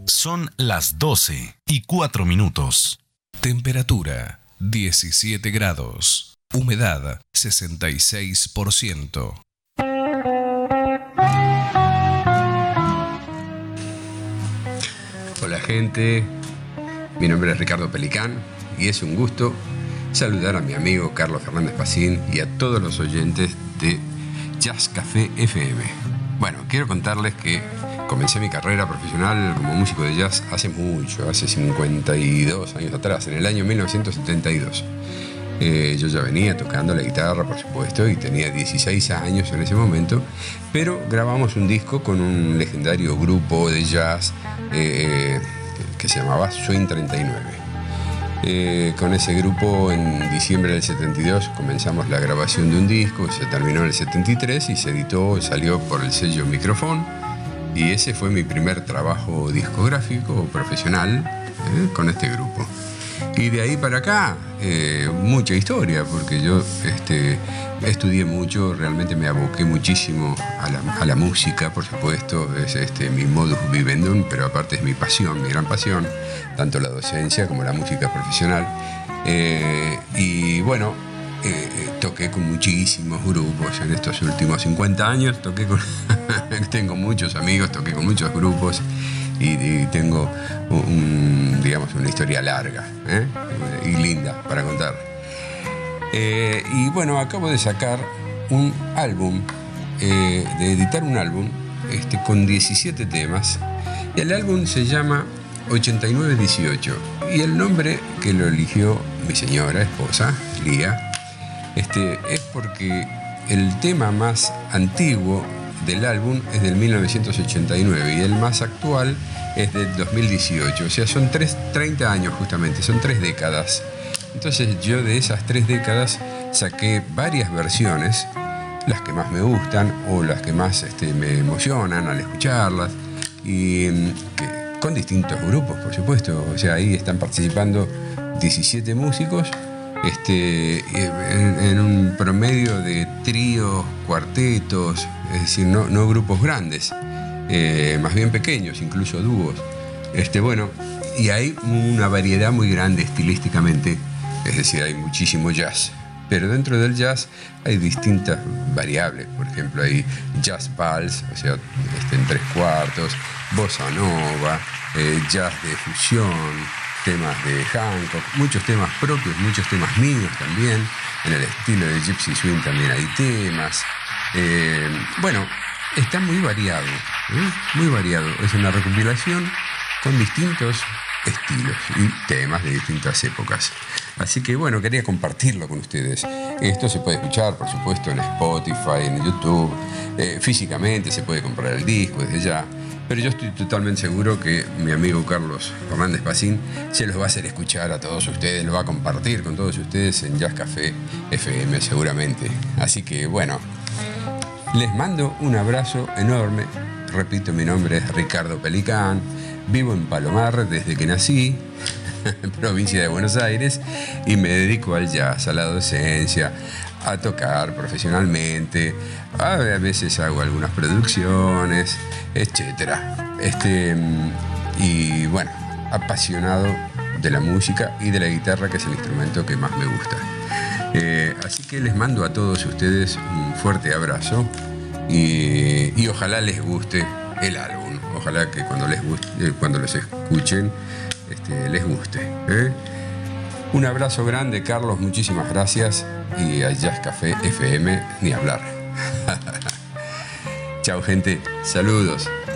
Son las 12:04. Temperatura 17 grados. Humedad 66%. Hola gente, mi nombre es Ricardo Pelicán y es un gusto saludar a mi amigo Carlos Fernández Pacín y a todos los oyentes de Jazz Café FM. Bueno, quiero contarles que comencé mi carrera profesional como músico de jazz hace mucho, hace 52 años atrás, en el año 1972. Yo ya venía tocando la guitarra, por supuesto, y tenía 16 años en ese momento, pero grabamos un disco con un legendario grupo de jazz que se llamaba Swing 39. Con ese grupo en diciembre del 72 comenzamos la grabación de un disco, se terminó en el 73 y se editó, salió por el sello Microphone, y ese fue mi primer trabajo discográfico profesional con este grupo. Y de ahí para acá, mucha historia, porque yo estudié mucho, realmente me aboqué muchísimo a la música, por supuesto, es mi modus vivendum, pero aparte es mi pasión, mi gran pasión, tanto la docencia como la música profesional. Y bueno, toqué con muchísimos grupos en estos últimos 50 años, tengo muchos amigos, toqué con muchos grupos. Y tengo una historia larga y linda para contar. Y bueno, acabo de sacar un álbum, de editar un álbum con 17 temas. Y el álbum se llama 8918. Y el nombre que lo eligió mi señora esposa, Lía, es porque el tema más antiguo del álbum es del 1989 y el más actual es del 2018, o sea, son 30 años justamente, son 3 décadas. Entonces yo de esas 3 décadas saqué varias versiones, las que más me gustan o las que más me emocionan al escucharlas, y con distintos grupos, por supuesto. O sea, ahí están participando 17 músicos, en un promedio de tríos, cuartetos, es decir, no grupos grandes, más bien pequeños, incluso dúos. Bueno, y hay una variedad muy grande estilísticamente, es decir, hay muchísimo jazz, pero dentro del jazz hay distintas variables. Por ejemplo, hay jazz vals, o sea, en 3/4, bossa nova, jazz de fusión, temas de Hancock, muchos temas propios, muchos temas míos también. En el estilo de Gypsy Swing también hay temas. Bueno, está muy variado, muy variado. Es una recopilación con distintos estilos y temas de distintas épocas. Así que bueno, quería compartirlo con ustedes. Esto se puede escuchar, por supuesto, en Spotify, en YouTube. Físicamente se puede comprar el disco desde ya. Pero yo estoy totalmente seguro que mi amigo Carlos Fernández Pacín se los va a hacer escuchar a todos ustedes, lo va a compartir con todos ustedes en Jazz Café FM seguramente. Así que bueno, les mando un abrazo enorme. Repito, mi nombre es Ricardo Pelicán, vivo en Palomar desde que nací, provincia de Buenos Aires, y me dedico al jazz, a la docencia, a tocar profesionalmente. A veces hago algunas producciones, etcétera. Y bueno, apasionado de la música y de la guitarra, que es el instrumento que más me gusta. Así que les mando a todos ustedes un fuerte abrazo y ojalá les guste el álbum. Ojalá que cuando los escuchen les guste. Un abrazo grande, Carlos, muchísimas gracias. Y a Jazz Café FM ni hablar. Chao, gente. Saludos.